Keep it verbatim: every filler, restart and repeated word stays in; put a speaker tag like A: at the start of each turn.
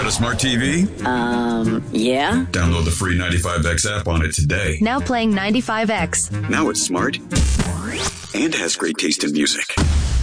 A: a smart T V?
B: Um, yeah.
A: Download the free ninety-five X app on it today.
C: Now playing ninety-five X.
D: Now it's smart and has great taste in music.